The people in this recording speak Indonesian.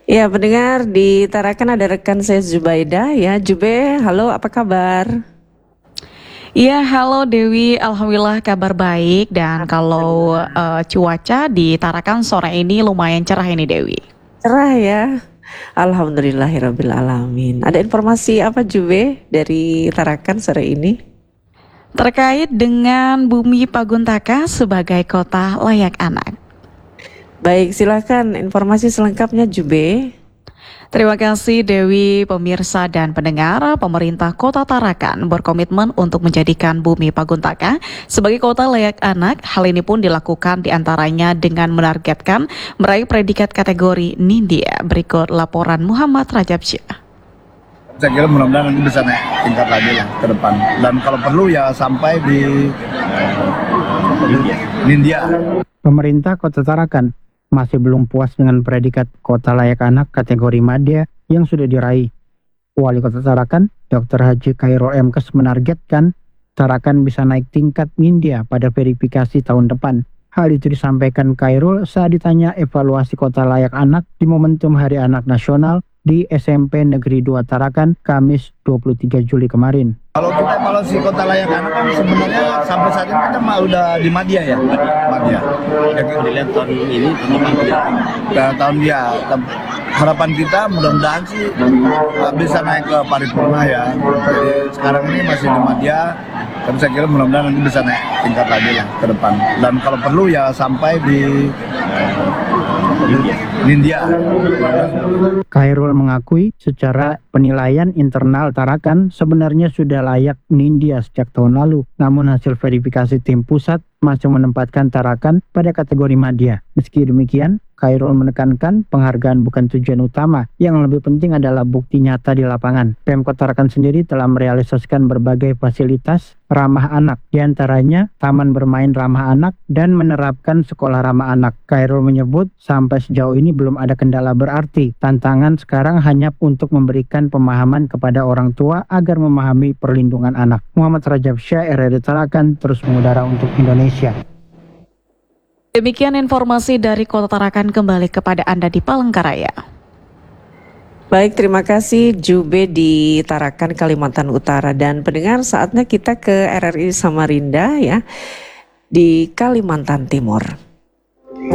Ya, pendengar di Tarakan ada rekan saya Zubaida ya. Jube, halo, apa kabar? Iya, halo Dewi. Alhamdulillah kabar baik. Dan kalau cuaca di Tarakan sore ini lumayan cerah ini Dewi. Cerah ya. Alhamdulillahirabbil alamin. Ada informasi apa Jube dari Tarakan sore ini? Terkait dengan Bumi Paguntaka sebagai kota layak anak. Baik, silakan informasi selengkapnya Jube. Terima kasih Dewi, pemirsa dan pendengar. Pemerintah Kota Tarakan berkomitmen untuk menjadikan Bumi Paguntaka sebagai kota layak anak. Hal ini pun dilakukan diantaranya dengan menargetkan meraih predikat kategori Nindya. Berikut laporan Muhammad Rajab Syah. Saya kira mudah-mudahan nanti bisa naik tingkat lagi lah ke depan. Dan kalau perlu ya sampai di Nindya. Pemerintah Kota Tarakan masih belum puas dengan predikat kota layak anak kategori Madya yang sudah diraih. Wali Kota Tarakan, Dr. Haji Khairul M.Kes menargetkan Tarakan bisa naik tingkat Nindya pada verifikasi tahun depan. Hal itu disampaikan Khairul saat ditanya evaluasi kota layak anak di momentum Hari Anak Nasional di SMP Negeri 2 Tarakan, Kamis 23 Juli kemarin. Kalau kita evaluasi kota layak anak kan sebenarnya sampai saat ini kita udah di Madya ya. Madya. Ya, dilihat tahun ini tahun dia. Harapan kita mudah-mudahan sih bisa naik ke paripurna ya. Jadi sekarang ini masih di Madya. Tapi saya kira mudah-mudahan nanti bisa naik tingkat lagi lah ke depan. Dan kalau perlu ya sampai di Nindya. Khairul mengakui secara penilaian internal Tarakan sebenarnya sudah layak Nindya sejak tahun lalu. Namun hasil verifikasi tim pusat masih menempatkan Tarakan pada kategori Madya. Meski demikian, Khairul menekankan penghargaan bukan tujuan utama. Yang lebih penting adalah bukti nyata di lapangan. Pemkot Tarakan sendiri telah merealisasikan berbagai fasilitas ramah anak, diantaranya taman bermain ramah anak dan menerapkan sekolah ramah anak. Khairul menyebut sampai sejauh ini belum ada kendala berarti. Tantangan sekarang hanya untuk memberikan pemahaman kepada orang tua agar memahami perlindungan anak. Muhammad Rajab Syah, RRI Tarakan, terus mengudara untuk Indonesia. Demikian informasi dari Kota Tarakan, kembali kepada Anda di Palangkaraya. Baik, terima kasih Jube di Tarakan, Kalimantan Utara. Dan pendengar, saatnya kita ke RRI Samarinda ya, di Kalimantan Timur.